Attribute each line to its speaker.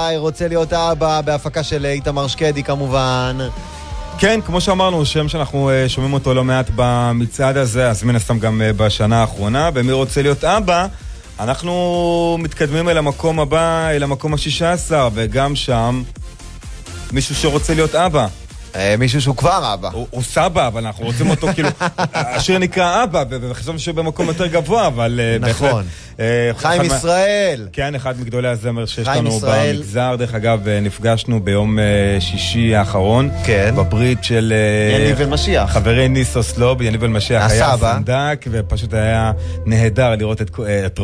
Speaker 1: רוצה להיות אבא, בהפקה של איתמר שקדי כמובן.
Speaker 2: כן, כמו שאמרנו, שם שאנחנו שומעים אותו לא מעט במצעד הזה, אז מן הסתם גם בשנה האחרונה. במי רוצה להיות אבא, אנחנו מתקדמים אל המקום הבא, אל המקום ה-16, וגם שם מישהו שרוצה להיות אבא.
Speaker 1: מישהו שהוא כבר אבא.
Speaker 2: הוא סבא, אבל אנחנו רוצים אותו כאילו, השיר נקרא אבא, וחשבנו שהוא במקום יותר גבוה, אבל
Speaker 1: נכון. חיים ישראל.
Speaker 2: כן, אחד מגדולי הזמר שיש לנו במגזר. דרך אגב, נפגשנו ביום שישי האחרון.
Speaker 1: כן.
Speaker 2: בברית של
Speaker 1: יניב ומשיח.
Speaker 2: חברי ניסו סלוב, יניב ומשיח היה סנדק, ופשוט היה נהדר לראות את